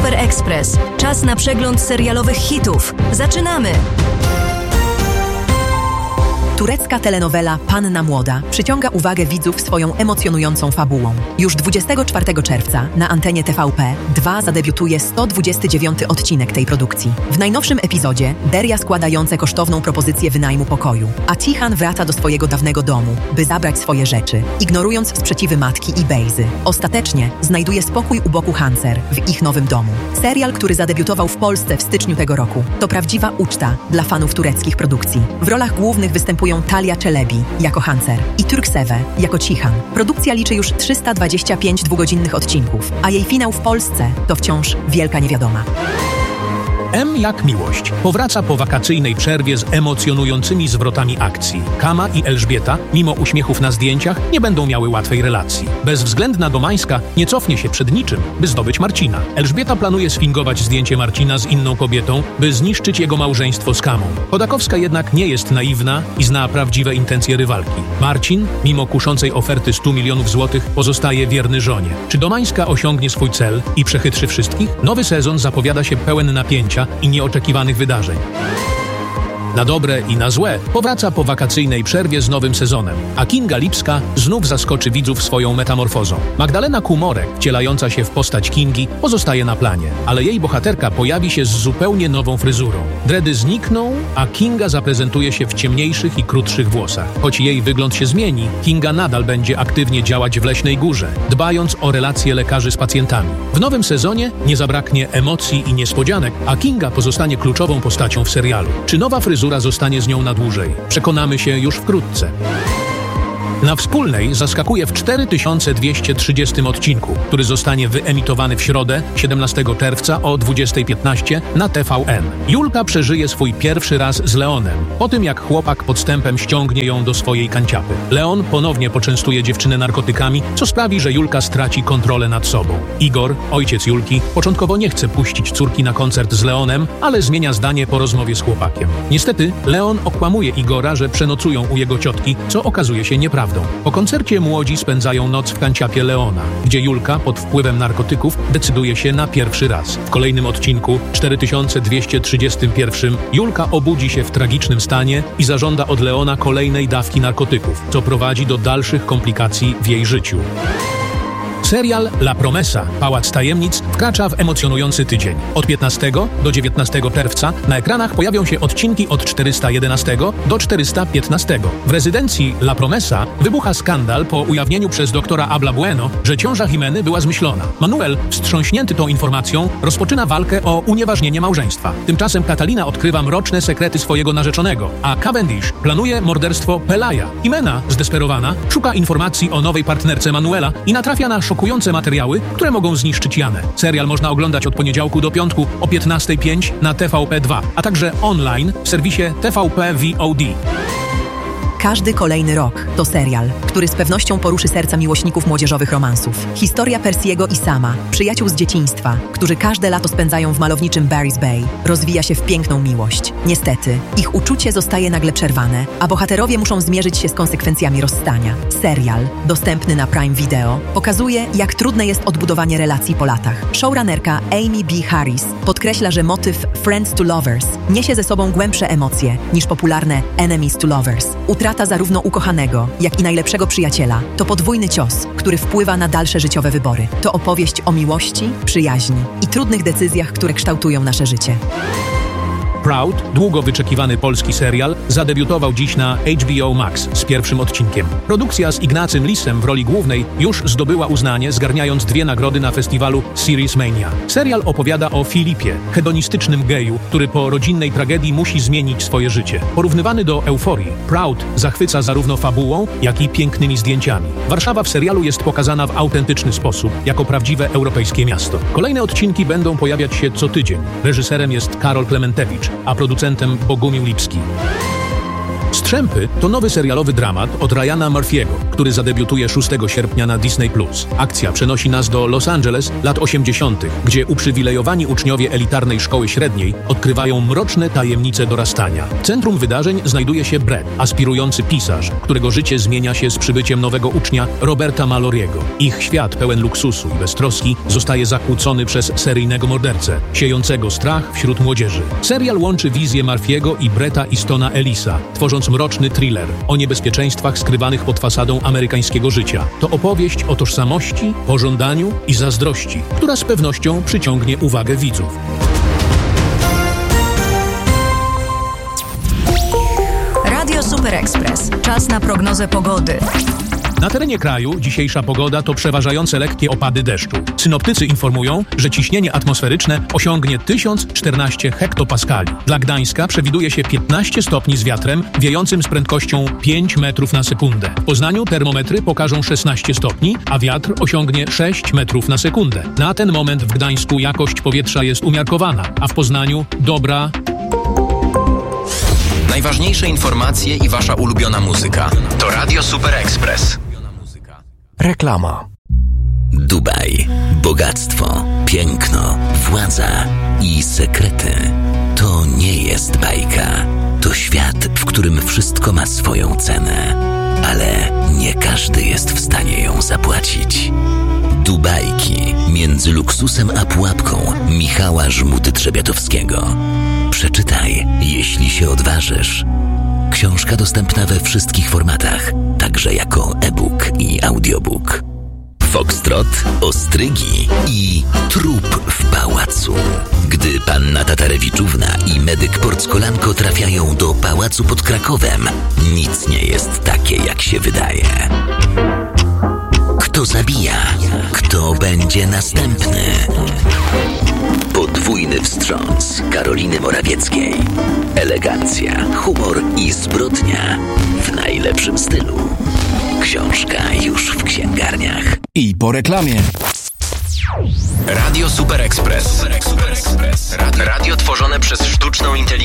Super Express. Czas na przegląd serialowych hitów. Zaczynamy! Turecka telenowela Panna Młoda przyciąga uwagę widzów swoją emocjonującą fabułą. Już 24 czerwca na antenie TVP2 zadebiutuje 129 odcinek tej produkcji. W najnowszym epizodzie Derya składające kosztowną propozycję wynajmu pokoju, a Tihan wraca do swojego dawnego domu, by zabrać swoje rzeczy, ignorując sprzeciwy matki i Bejzy. Ostatecznie znajduje spokój u boku Hanser w ich nowym domu. Serial, który zadebiutował w Polsce w styczniu tego roku, to prawdziwa uczta dla fanów tureckich produkcji. W rolach głównych występują Talia Çelebi jako Hanser i Turkseve jako Tihan. Produkcja liczy już 325 dwugodzinnych odcinków, a jej finał w Polsce to wciąż wielka niewiadoma. M jak miłość powraca po wakacyjnej przerwie z emocjonującymi zwrotami akcji. Kama i Elżbieta, mimo uśmiechów na zdjęciach, nie będą miały łatwej relacji. Bezwzględna Domańska nie cofnie się przed niczym, by zdobyć Marcina. Elżbieta planuje sfingować zdjęcie Marcina z inną kobietą, by zniszczyć jego małżeństwo z Kamą. Chodakowska jednak nie jest naiwna i zna prawdziwe intencje rywalki. Marcin, mimo kuszącej oferty 100 milionów złotych, pozostaje wierny żonie. Czy Domańska osiągnie swój cel i przechytrzy wszystkich? Nowy sezon zapowiada się pełen napięcia i nieoczekiwanych wydarzeń. Na dobre i na złe powraca po wakacyjnej przerwie z nowym sezonem, a Kinga Lipska znów zaskoczy widzów swoją metamorfozą. Magdalena Kumorek, wcielająca się w postać Kingi, pozostaje na planie, ale jej bohaterka pojawi się z zupełnie nową fryzurą. Dredy znikną, a Kinga zaprezentuje się w ciemniejszych i krótszych włosach. Choć jej wygląd się zmieni, Kinga nadal będzie aktywnie działać w Leśnej Górze, dbając o relacje lekarzy z pacjentami. W nowym sezonie nie zabraknie emocji i niespodzianek, a Kinga pozostanie kluczową postacią w serialu. Czy nowa fryzura zostanie z nią na dłużej? Przekonamy się już wkrótce. Na Wspólnej zaskakuje w 4230 odcinku, który zostanie wyemitowany w środę, 17 czerwca o 20:15 na TVN. Julka przeżyje swój pierwszy raz z Leonem, po tym jak chłopak podstępem ściągnie ją do swojej kanciapy. Leon ponownie poczęstuje dziewczynę narkotykami, co sprawi, że Julka straci kontrolę nad sobą. Igor, ojciec Julki, początkowo nie chce puścić córki na koncert z Leonem, ale zmienia zdanie po rozmowie z chłopakiem. Niestety, Leon okłamuje Igora, że przenocują u jego ciotki, co okazuje się nieprawdą. Po koncercie młodzi spędzają noc w kanciapie Leona, gdzie Julka pod wpływem narkotyków decyduje się na pierwszy raz. W kolejnym odcinku, 4231, Julka obudzi się w tragicznym stanie i zażąda od Leona kolejnej dawki narkotyków, co prowadzi do dalszych komplikacji w jej życiu. Serial La Promesa, Pałac Tajemnic, wkracza w emocjonujący tydzień. Od 15 do 19 czerwca na ekranach pojawią się odcinki od 411 do 415. W rezydencji La Promesa wybucha skandal po ujawnieniu przez doktora Abla Bueno, że ciąża Jimeny była zmyślona. Manuel, wstrząśnięty tą informacją, rozpoczyna walkę o unieważnienie małżeństwa. Tymczasem Catalina odkrywa mroczne sekrety swojego narzeczonego, a Cavendish planuje morderstwo Pelaya. Jimena, zdesperowana, szuka informacji o nowej partnerce Manuela i natrafia na szokujące materiały, które mogą zniszczyć Janę. Serial można oglądać od poniedziałku do piątku o 15:05 na TVP2, a także online w serwisie TVP VOD. Każdy kolejny rok to serial, który z pewnością poruszy serca miłośników młodzieżowych romansów. Historia Percy'ego i Sama, przyjaciół z dzieciństwa, którzy każde lato spędzają w malowniczym Barry's Bay, rozwija się w piękną miłość. Niestety, ich uczucie zostaje nagle przerwane, a bohaterowie muszą zmierzyć się z konsekwencjami rozstania. Serial, dostępny na Prime Video, pokazuje, jak trudne jest odbudowanie relacji po latach. Showrunnerka Amy B. Harris podkreśla, że motyw Friends to Lovers niesie ze sobą głębsze emocje niż popularne Enemies to Lovers. Utrata zarówno ukochanego, jak i najlepszego przyjaciela to podwójny cios, który wpływa na dalsze życiowe wybory. To opowieść o miłości, przyjaźni i trudnych decyzjach, które kształtują nasze życie. Proud, długo wyczekiwany polski serial, zadebiutował dziś na HBO Max z pierwszym odcinkiem. Produkcja z Ignacym Lisem w roli głównej już zdobyła uznanie, zgarniając 2 nagrody na festiwalu Series Mania. Serial opowiada o Filipie, hedonistycznym geju, który po rodzinnej tragedii musi zmienić swoje życie. Porównywany do Euforii, Proud zachwyca zarówno fabułą, jak i pięknymi zdjęciami. Warszawa w serialu jest pokazana w autentyczny sposób, jako prawdziwe europejskie miasto. Kolejne odcinki będą pojawiać się co tydzień. Reżyserem jest Karol Klementewicz, a producentem Bogumił Lipski. Strzępy to nowy serialowy dramat od Ryana Murphy'ego, który zadebiutuje 6 sierpnia na Disney+. Akcja przenosi nas do Los Angeles lat 80., gdzie uprzywilejowani uczniowie elitarnej szkoły średniej odkrywają mroczne tajemnice dorastania. W centrum wydarzeń znajduje się Brett, aspirujący pisarz, którego życie zmienia się z przybyciem nowego ucznia Roberta Mallory'ego. Ich świat pełen luksusu i beztroski zostaje zakłócony przez seryjnego mordercę, siejącego strach wśród młodzieży. Serial łączy wizję Murphy'ego i Bretta Eastona Ellisa, tworząc mroczny thriller o niebezpieczeństwach skrywanych pod fasadą amerykańskiego życia. To opowieść o tożsamości, pożądaniu i zazdrości, która z pewnością przyciągnie uwagę widzów. Radio Super Express. Czas na prognozę pogody. Na terenie kraju dzisiejsza pogoda to przeważające lekkie opady deszczu. Synoptycy informują, że ciśnienie atmosferyczne osiągnie 1014 hektopaskali. Dla Gdańska przewiduje się 15 stopni z wiatrem wiejącym z prędkością 5 metrów na sekundę. W Poznaniu termometry pokażą 16 stopni, a wiatr osiągnie 6 metrów na sekundę. Na ten moment w Gdańsku jakość powietrza jest umiarkowana, a w Poznaniu dobra. Najważniejsze informacje i wasza ulubiona muzyka. To Radio Super Express. Reklama. Dubaj. Bogactwo, piękno, władza i sekrety. To nie jest bajka. To świat, w którym wszystko ma swoją cenę. Ale nie każdy jest w stanie ją zapłacić. Dubajki między luksusem a pułapką Michała Żmudy-Trzebiatowskiego. Przeczytaj, jeśli się odważysz. Książka dostępna we wszystkich formatach, także jako e-book i audiobook. Foxtrot, ostrygi i trup w pałacu. Gdy panna Tatarewiczówna i medyk Porckolanko trafiają do pałacu pod Krakowem, nic nie jest takie, jak się wydaje. Kto zabija? Kto będzie następny? Podwójny wstrząs Karoliny Morawieckiej. Elegancja, humor i zbrodnia w najlepszym stylu. Książka już w księgarniach. I po reklamie. Radio Super Express. Radio tworzone przez sztuczną inteligencję.